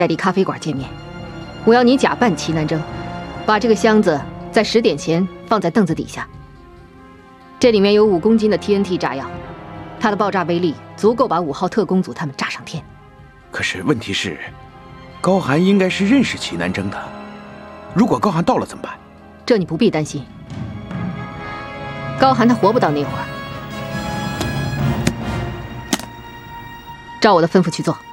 在离咖啡馆见面。我要你假扮齐南征，把这个箱子在10点前放在凳子底下。这里面有5公斤的 TNT 炸药，它的爆炸威力足够把5号特工组他们炸上天。 可是问题是，高寒应该是认识齐南征的，如果高寒到了怎么办？ 这你不必担心，高寒他活不到那会儿。照我的吩咐去做。